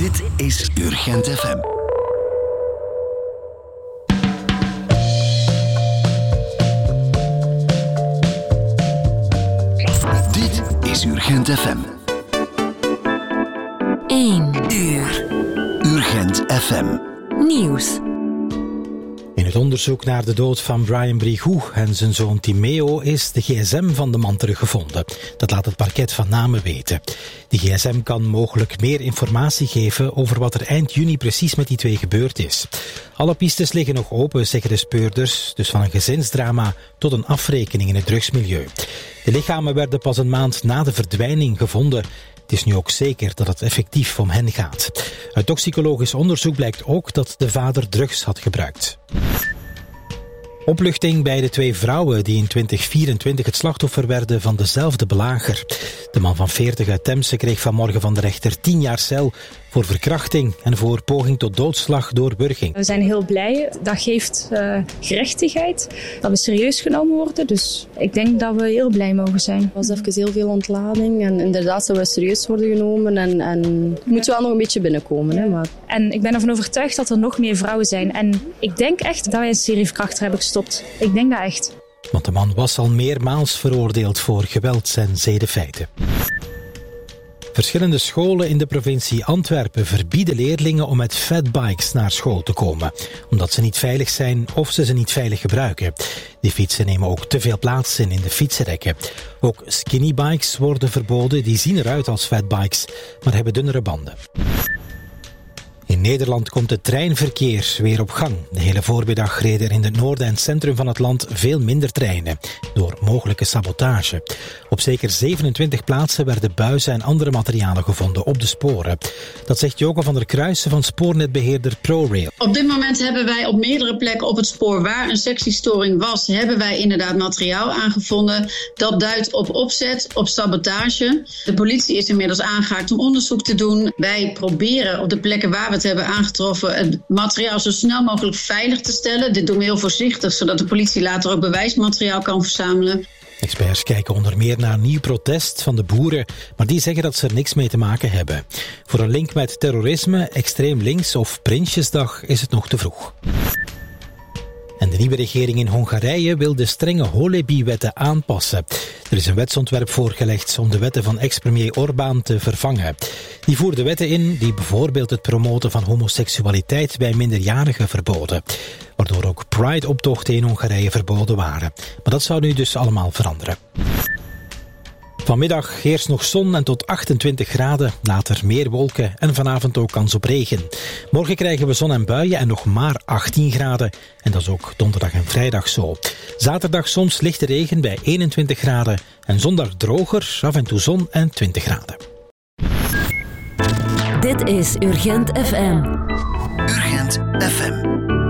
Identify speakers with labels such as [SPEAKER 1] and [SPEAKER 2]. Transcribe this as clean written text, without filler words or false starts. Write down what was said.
[SPEAKER 1] Dit is Urgent FM. Dit is Urgent FM.
[SPEAKER 2] 1 uur.
[SPEAKER 1] Urgent FM.
[SPEAKER 2] Nieuws.
[SPEAKER 3] In het onderzoek naar de dood van Brian Brigou en zijn zoon Timeo is de gsm van de man teruggevonden. Dat laat het parket van Namen weten. Die gsm kan mogelijk meer informatie geven over wat er eind juni precies met die twee gebeurd is. Alle pistes liggen nog open, zeggen de speurders, dus van een gezinsdrama tot een afrekening in het drugsmilieu. De lichamen werden pas een maand na de verdwijning gevonden. Het is nu ook zeker dat het effectief om hen gaat. Uit toxicologisch onderzoek blijkt ook dat de vader drugs had gebruikt. Opluchting bij de twee vrouwen die in 2024 het slachtoffer werden van dezelfde belager. De man van 40 uit Temse kreeg vanmorgen van de rechter 10 jaar cel voor verkrachting en voor poging tot doodslag door wurging.
[SPEAKER 4] We zijn heel blij. Dat geeft gerechtigheid, dat we serieus genomen worden. Dus ik denk dat we heel blij mogen zijn.
[SPEAKER 5] Er was even heel veel ontlading en inderdaad dat we serieus worden genomen en moet wel nog een beetje binnenkomen. Hè, maar.
[SPEAKER 4] En ik ben ervan overtuigd dat er nog meer vrouwen zijn. En ik denk echt dat wij een serie verkrachter hebben gestopt. Ik denk dat echt.
[SPEAKER 3] Want de man was al meermaals veroordeeld voor gewelds- en zedenfeiten. Verschillende scholen in de provincie Antwerpen verbieden leerlingen om met fatbikes naar school te komen, omdat ze niet veilig zijn of ze niet veilig gebruiken. Die fietsen nemen ook te veel plaats in de fietsenrekken. Ook skinnybikes worden verboden, die zien eruit als fatbikes, maar hebben dunnere banden. In Nederland komt het treinverkeer weer op gang. De hele voormiddag reden er in het noorden en centrum van het land veel minder treinen, door mogelijke sabotage. Op zeker 27 plaatsen werden buizen en andere materialen gevonden op de sporen. Dat zegt Joke van der Kruijsen van spoornetbeheerder ProRail.
[SPEAKER 6] Op dit moment hebben wij op meerdere plekken op het spoor waar een sectiestoring was, hebben wij inderdaad materiaal aangevonden. Dat duidt op opzet, op sabotage. De politie is inmiddels aangehaakt om onderzoek te doen. Wij proberen op de plekken waar we het hebben aangetroffen het materiaal zo snel mogelijk veilig te stellen. Dit doen we heel voorzichtig, zodat de politie later ook bewijsmateriaal kan verzamelen.
[SPEAKER 3] Experts kijken onder meer naar een nieuw protest van de boeren, maar die zeggen dat ze er niks mee te maken hebben. Voor een link met terrorisme, extreem links of Prinsjesdag is het nog te vroeg. En de nieuwe regering in Hongarije wil de strenge Holebi-wetten aanpassen. Er is een wetsontwerp voorgelegd om de wetten van ex-premier Orbán te vervangen. Die voerde wetten in die bijvoorbeeld het promoten van homoseksualiteit bij minderjarigen verboden. Waardoor ook Pride-optochten in Hongarije verboden waren. Maar dat zou nu dus allemaal veranderen. Vanmiddag eerst nog zon en tot 28 graden, later meer wolken en vanavond ook kans op regen. Morgen krijgen we zon en buien en nog maar 18 graden. En dat is ook donderdag en vrijdag zo. Zaterdag soms lichte regen bij 21 graden en zondag droger, af en toe zon en 20 graden.
[SPEAKER 2] Dit is Urgent FM.
[SPEAKER 1] Urgent FM.